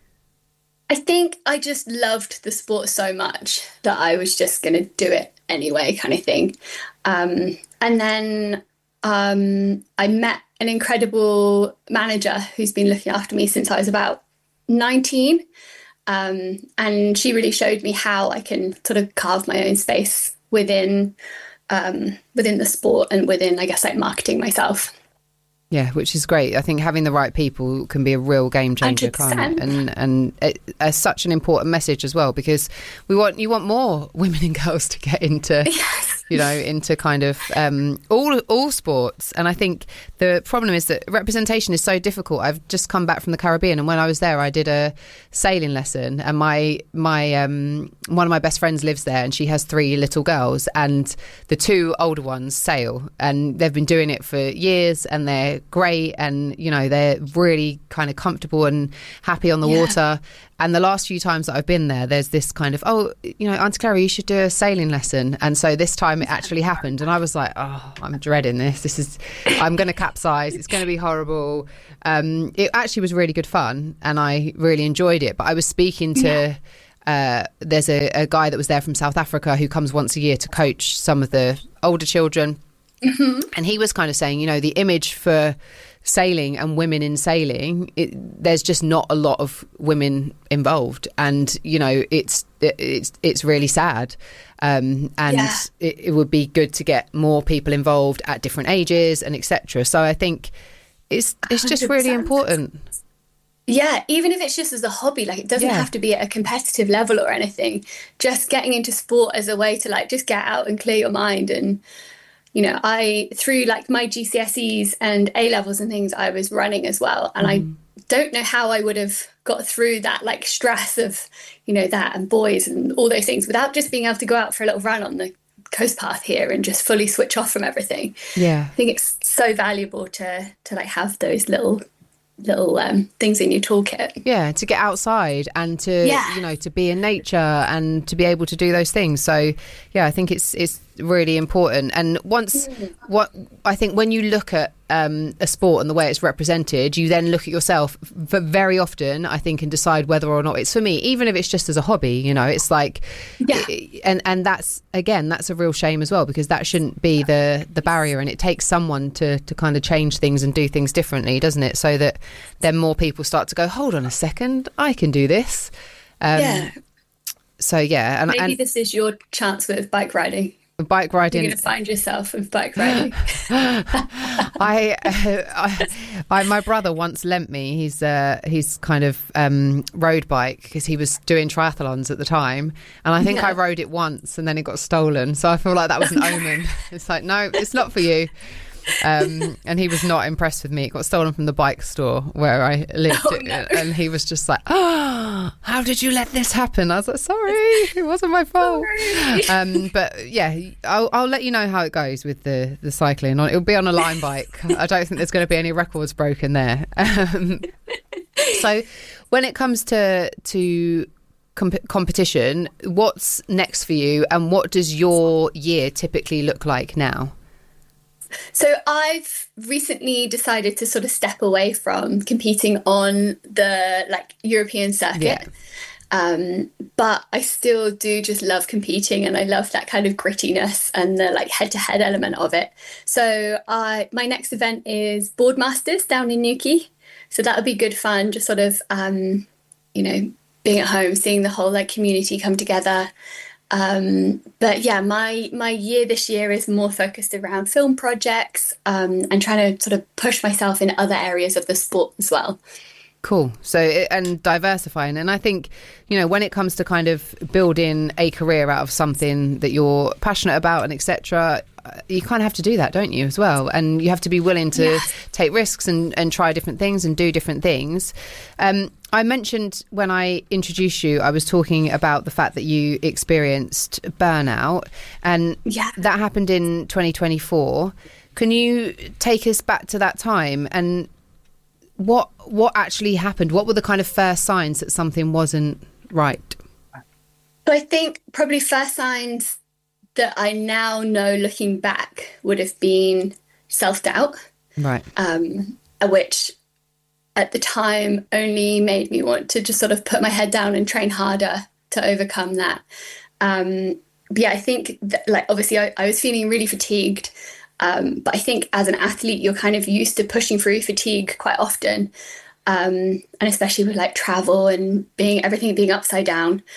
I think I just loved the sport so much that I was just going to do it anyway, kind of thing. Um, and then um, I met an incredible manager who's been looking after me since I was about nineteen. Um, and she really showed me how I can sort of carve my own space within um, within the sport and within, I guess, like marketing myself. Yeah, which is great. I think having the right people can be a real game changer, can't it? And and it, it's such an important message as well, because we want you want more women and girls to get into, yes. you know, into kind of um, all all sports. And I think the problem is that representation is so difficult. I've just come back from the Caribbean, and when I was there, I did a sailing lesson, and my my um, one of my best friends lives there, and she has three little girls, and the two older ones sail, and they've been doing it for years, and they're great, and you know they're really kind of comfortable and happy on the yeah. water. And the last few times that I've been there, there's this kind of, oh, you know, Auntie Clara, you should do a sailing lesson. And so this time it actually happened, and I was like, oh, I'm dreading this. This is, I'm going to capsize. It's going to be horrible. Um, it actually was really good fun, and I really enjoyed it. But I was speaking to. Yeah. Uh, there's a, a guy that was there from South Africa who comes once a year to coach some of the older children. Mm-hmm. And he was kind of saying, you know, the image for sailing and women in sailing, it, there's just not a lot of women involved, and you know, it's it, it's it's really sad. Um, and yeah. it, it would be good to get more people involved at different ages and et cetera. So I think it's it's just really important. Yeah, even if it's just as a hobby, like it doesn't yeah. have to be at a competitive level or anything. Just getting into sport as a way to like just get out and clear your mind. And you know, I, through like my G C S Es and A levels and things, I was running as well. And mm. I don't know how I would have got through that like stress of, you know, that and boys and all those things without just being able to go out for a little run on the coast path here and just fully switch off from everything. Yeah. I think it's so valuable to, to like have those little little um, things in your toolkit. Yeah, to get outside and to, yeah. you know, to be in nature and to be able to do those things. So, yeah, I think it's it's really important. And once, what I think when you look at um, a sport and the way it's represented, you then look at yourself v- very often, I think, and decide whether or not it's for me, even if it's just as a hobby, you know, it's like, yeah. and, and that's, again, that's a real shame as well, because that shouldn't be the, the barrier, and it takes someone to, to kind of change things and do things differently, doesn't it? So that then more people start to go, hold on a second, I can do this. Um, yeah. So, yeah. And, Maybe and, this is your chance with bike riding. Bike riding. You're going to find yourself with bike riding. I, I, I, my brother once lent me his, uh, his kind of um, road bike, because he was doing triathlons at the time, and I think yeah. I rode it once, and then it got stolen. So I feel like that was an omen. It's like, no, it's not for you. Um, and he was not impressed with me. It got stolen from the bike store where I lived. Oh, no. And he was just like, oh, how did you let this happen? I was like, sorry, it wasn't my fault. Um, but yeah, I'll, I'll let you know how it goes with the, the cycling. It'll be on a line bike. I don't think there's going to be any records broken there. Um, so when it comes to to comp- competition, what's next for you, and what does your year typically look like now? So I've recently decided to sort of step away from competing on the like European circuit. Yeah. Um, but I still do just love competing, and I love that kind of grittiness and the like head-to-head element of it. So I, my next event is Boardmasters down in Newquay. So that'll be good fun, just sort of, um, you know, being at home, seeing the whole like community come together. Um, but yeah, my my year this year is more focused around film projects um, and trying to sort of push myself in other areas of the sport as well. Cool. So, and diversifying. And I think, you know, when it comes to kind of building a career out of something that you're passionate about and et cetera, you kind of have to do that, don't you, as well? And you have to be willing to yes. take risks and, and try different things and do different things. Um, I mentioned when I introduced you, I was talking about the fact that you experienced burnout, and yeah. that happened in twenty twenty-four. Can you take us back to that time, and what what actually happened? What were the kind of first signs that something wasn't right? So I think probably first signs that I now know looking back would have been self-doubt. Right. Um, which at the time only made me want to just sort of put my head down and train harder to overcome that. Um, but yeah, I think that, like, obviously I, I was feeling really fatigued. Um, but I think as an athlete, you're kind of used to pushing through fatigue quite often. Um, and especially with like travel and being everything being upside down.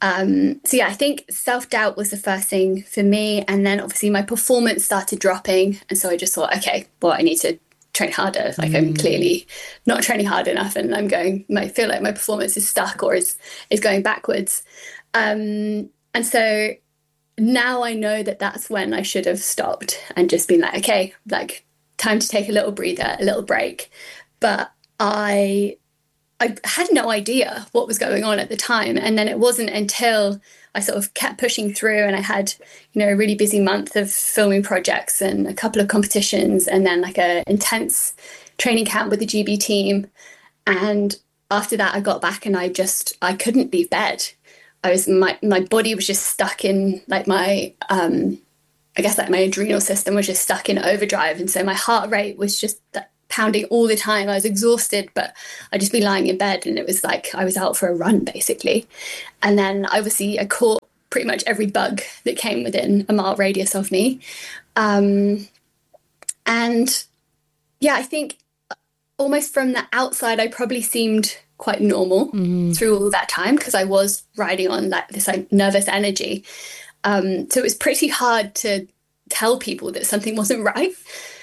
Um, so yeah, I think self-doubt was the first thing for me. And then obviously my performance started dropping. And so I just thought, okay, well, I need to train harder. Like mm. I'm clearly not training hard enough, and I'm going, I feel like my performance is stuck or is, is going backwards. Um, and so now I know that that's when I should have stopped and just been like, okay, like time to take a little breather, a little break. But I I had no idea what was going on at the time. And then it wasn't until I sort of kept pushing through, and I had, you know, a really busy month of filming projects and a couple of competitions, and then like a intense training camp with the G B team. And after that, I got back and I just, I couldn't leave bed. I was, my, my body was just stuck in like my, um, I guess like my adrenal system was just stuck in overdrive. And so my heart rate was just pounding all the time. I was exhausted, but I'd just be lying in bed and it was like I was out for a run basically. And then obviously I caught pretty much every bug that came within a mile radius of me. Um, and yeah, I think almost from the outside, I probably seemed quite normal mm-hmm. through all that time because I was riding on like this like nervous energy. Um, so it was pretty hard to tell people that something wasn't right.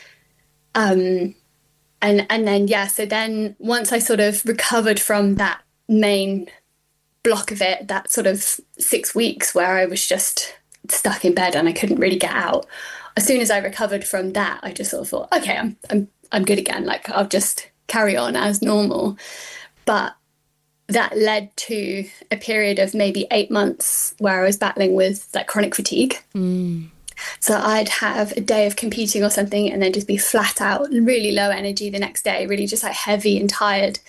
Um, and and then, yeah, so then once I sort of recovered from that main block of it, that sort of six weeks where I was just stuck in bed and I couldn't really get out, as soon as I recovered from that, I just sort of thought, okay, I'm I'm I'm good again. Like I'll just carry on as normal. But that led to a period of maybe eight months where I was battling with like chronic fatigue. Mm. So I'd have a day of competing or something and then just be flat out, really low energy the next day, really just like heavy and tired.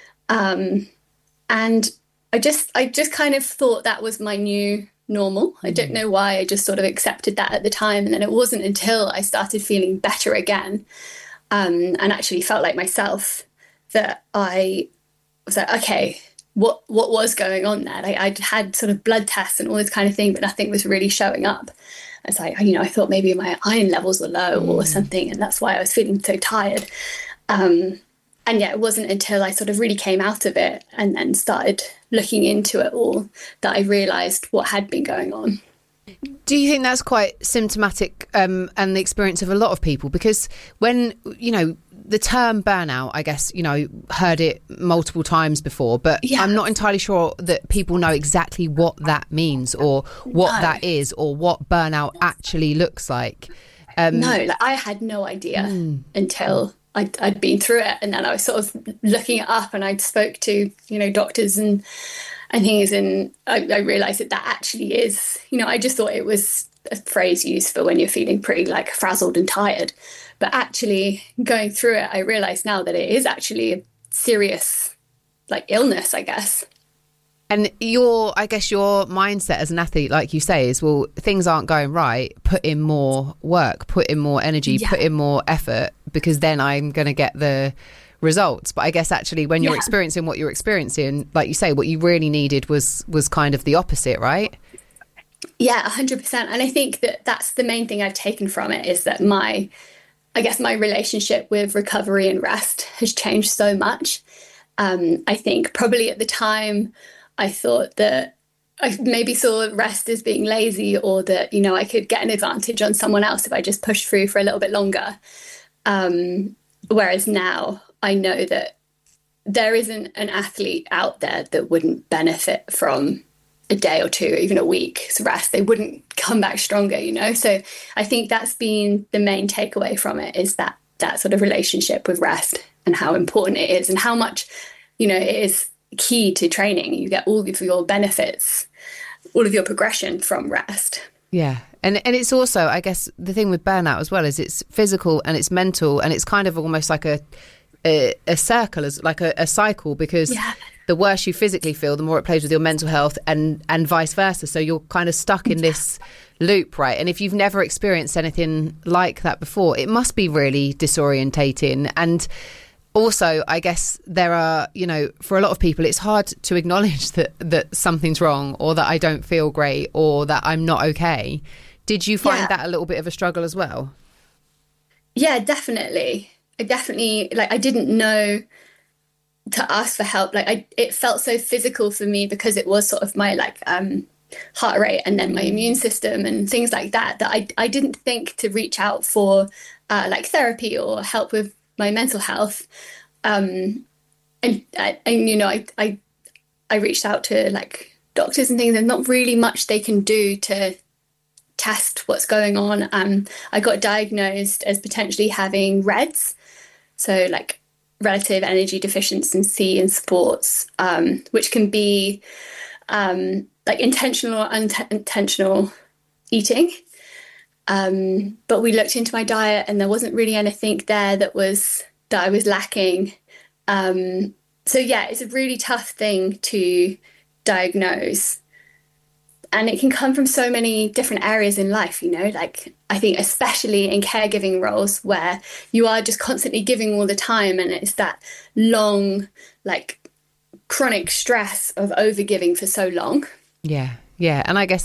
Um, and I just, I just kind of thought that was my new normal. I don't know why, I just sort of accepted that at the time. And then it wasn't until I started feeling better again um, and actually felt like myself that I was like, okay, what what was going on there? Like I'd had sort of blood tests and all this kind of thing, but nothing was really showing up. It's like, you know, I thought maybe my iron levels were low or something, and that's why I was feeling so tired. Um, and yeah, it wasn't until I sort of really came out of it and then started looking into it all that I realised what had been going on. Do you think that's quite symptomatic um, and the experience of a lot of people? Because when, you know, the term burnout, I guess, you know, heard it multiple times before, but yeah. I'm not entirely sure that people know exactly what that means or what no. that is or what burnout actually looks like. Um, no, like I had no idea mm. until I'd, I'd been through it. And then I was sort of looking it up and I spoke to, you know, doctors and, and things. And I, I realised that that actually is, you know, I just thought it was a phrase used for when you're feeling pretty like frazzled and tired. But actually going through it, I realise now that it is actually a serious, like, illness, I guess. And your, I guess your mindset as an athlete, like you say, is, well, things aren't going right, put in more work, put in more energy, yeah. put in more effort, because then I'm going to get the results. But I guess actually when you're yeah. experiencing what you're experiencing, like you say, what you really needed was was kind of the opposite, right? Yeah, one hundred percent. And I think that that's the main thing I've taken from it, is that my... I guess my relationship with recovery and rest has changed so much. Um, I think probably at the time I thought that I maybe saw rest as being lazy, or that, you know, I could get an advantage on someone else if I just pushed through for a little bit longer. Um, whereas now I know that there isn't an athlete out there that wouldn't benefit from a day or two, even a week's rest. They wouldn't come back stronger, you know? So I think that's been the main takeaway from it, is that that sort of relationship with rest and how important it is and how much, you know, it is key to training. You get all of your benefits, all of your progression from rest. Yeah. And and it's also, I guess, the thing with burnout as well is it's physical and it's mental, and it's kind of almost like a a, a circle, as like a, a cycle, because yeah. the worse you physically feel, the more it plays with your mental health, and and vice versa. So you're kind of stuck in this loop, right? And if you've never experienced anything like that before, it must be really disorientating. And also, I guess there are, you know, for a lot of people, it's hard to acknowledge that that something's wrong, or that I don't feel great, or that I'm not okay. Did you find yeah. that a little bit of a struggle as well? Yeah, definitely. I definitely, like, I didn't know to ask for help. Like I, it felt so physical for me because it was sort of my like um, heart rate and then my immune system and things like that, that I, I didn't think to reach out for uh, like therapy or help with my mental health. Um, and, and, you know, I, I, I reached out to like doctors and things, and not really much they can do to test what's going on. Um, I got diagnosed as potentially having R E D S, so like relative energy deficiency in sports, um, which can be um, like intentional or unintentional eating. Um, but we looked into my diet and there wasn't really anything there that was that I was lacking. Um, so yeah, it's a really tough thing to diagnose. And it can come from so many different areas in life, you know, like I think especially in caregiving roles where you are just constantly giving all the time, and it's that long, like chronic stress of overgiving for so long. Yeah, yeah. And I guess